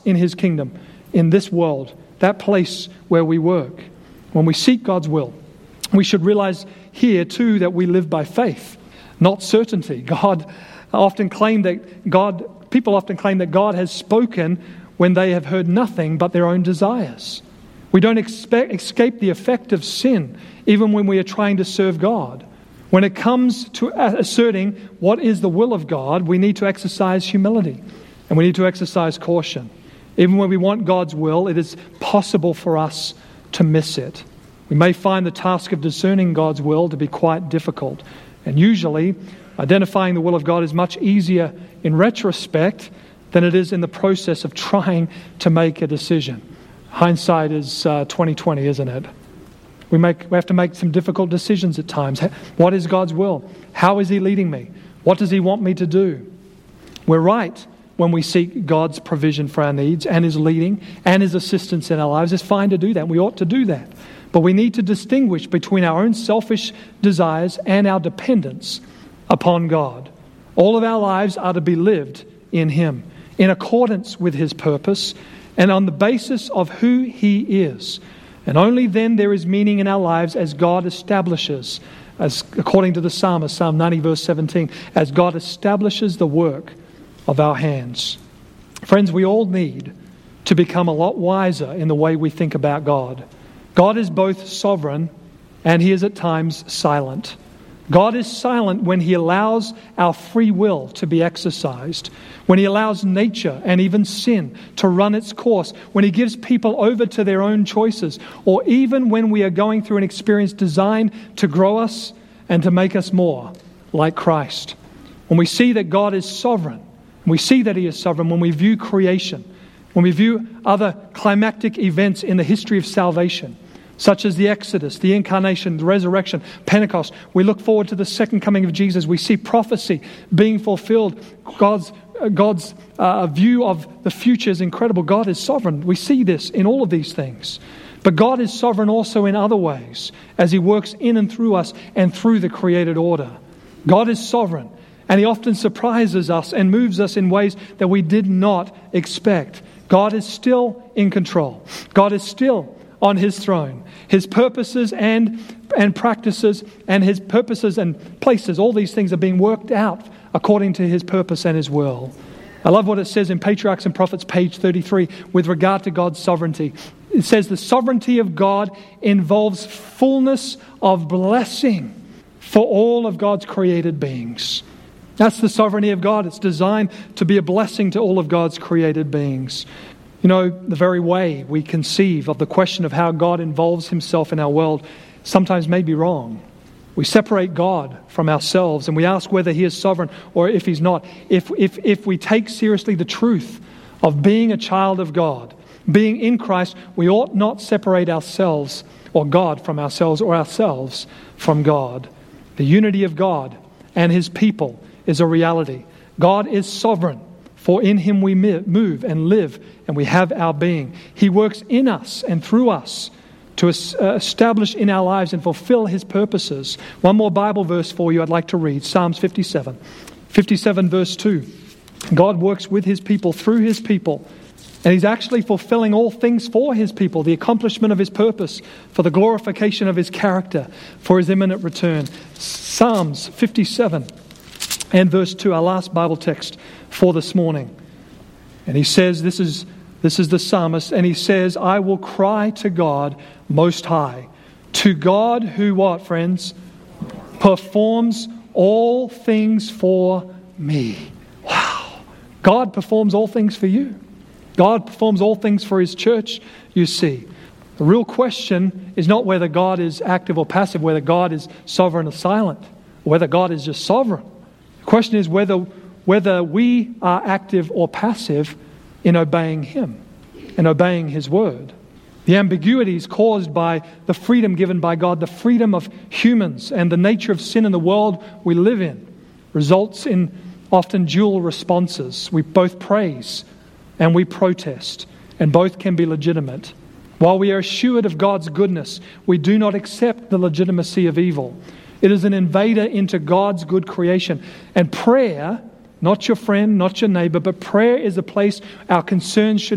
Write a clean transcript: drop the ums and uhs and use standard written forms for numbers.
in His kingdom, in this world, that place where we work. When we seek God's will, we should realize here too that we live by faith, not certainty. People often claim that God has spoken when they have heard nothing but their own desires. We don't escape the effect of sin, even when we are trying to serve God. When it comes to asserting what is the will of God, we need to exercise humility and we need to exercise caution. Even when we want God's will, it is possible for us to miss it. We may find the task of discerning God's will to be quite difficult. And usually, identifying the will of God is much easier in retrospect than it is in the process of trying to make a decision. Hindsight is 20/20, isn't it? We have to make some difficult decisions at times. What is God's will? How is He leading me? What does He want me to do? We're right when we seek God's provision for our needs and His leading and His assistance in our lives. It's fine to do that. We ought to do that. But we need to distinguish between our own selfish desires and our dependence upon God. All of our lives are to be lived in Him, in accordance with His purpose and on the basis of who He is. And only then there is meaning in our lives as God establishes, as according to the psalmist, Psalm 90 verse 17, as God establishes the work of our hands. Friends, we all need to become a lot wiser in the way we think about God. God is both sovereign and He is at times silent. God is silent when He allows our free will to be exercised, when He allows nature and even sin to run its course, when He gives people over to their own choices, or even when we are going through an experience designed to grow us and to make us more like Christ. When we see that God is sovereign, we see that He is sovereign when we view creation, when we view other climactic events in the history of salvation, such as the Exodus, the Incarnation, the Resurrection, Pentecost. We look forward to the second coming of Jesus. We see prophecy being fulfilled. God's view of the future is incredible. God is sovereign. We see this in all of these things. But God is sovereign also in other ways, as He works in and through us and through the created order. God is sovereign, and He often surprises us and moves us in ways that we did not expect. God is still in control. God is still on His throne. His purposes and practices and His purposes and places, all these things are being worked out according to His purpose and His will. I love what it says in Patriarchs and Prophets, page 33, with regard to God's sovereignty. It says the sovereignty of God involves fullness of blessing for all of God's created beings. That's the sovereignty of God. It's designed to be a blessing to all of God's created beings. You know, the very way we conceive of the question of how God involves Himself in our world sometimes may be wrong. We separate God from ourselves and we ask whether He is sovereign or if He's not. If we take seriously the truth of being a child of God, being in Christ, we ought not separate ourselves or God from ourselves or ourselves from God. The unity of God and His people is a reality. God is sovereign. For in Him we move and live and we have our being. He works in us and through us to establish in our lives and fulfill His purposes. One more Bible verse for you I'd like to read. Psalms 57. 57 verse 2. God works with His people, through His people. And He's actually fulfilling all things for His people. The accomplishment of His purpose, for the glorification of His character, for His imminent return. Psalms 57 and verse 2, our last Bible text for this morning. And he says, this is the psalmist, and he says, I will cry to God Most High. To God who what, friends? Performs all things for me. Wow. God performs all things for you. God performs all things for His church, you see. The real question is not whether God is active or passive, whether God is sovereign or silent, or whether God is just sovereign. The question is whether we are active or passive in obeying Him and obeying His word. The ambiguity is caused by the freedom given by God, the freedom of humans, and the nature of sin in the world we live in results in often dual responses. We both praise and we protest, and both can be legitimate. While we are assured of God's goodness, we do not accept the legitimacy of evil. It is an invader into God's good creation. And prayer, not your friend, not your neighbor, but prayer is a place our concerns should